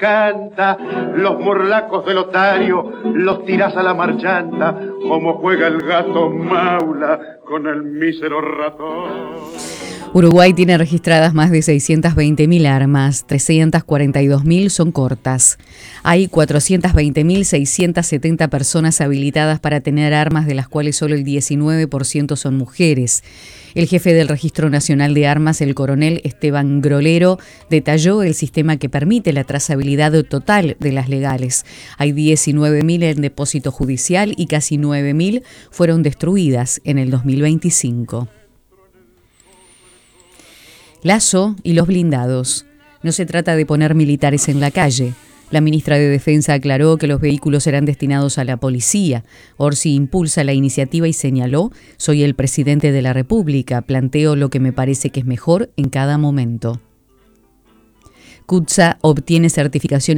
Canta los morlacos del otario, los tirás a la marchanta, como juega el gato maula con el mísero ratón. Uruguay tiene registradas más de 620.000 armas, 342.000 son cortas. Hay 420.670 personas habilitadas para tener armas, de las cuales solo el 19% son mujeres. El jefe del Registro Nacional de Armas, el coronel Esteban Grolero, detalló el sistema que permite la trazabilidad total de las legales. Hay 19.000 en depósito judicial y casi 9.000 fueron destruidas en el 2025. Lazo y los blindados. No se trata de poner militares en la calle. La ministra de Defensa aclaró que los vehículos serán destinados a la policía. Orsi impulsa la iniciativa y señaló: soy el presidente de la República, planteo lo que me parece que es mejor en cada momento. CUTSA obtiene certificación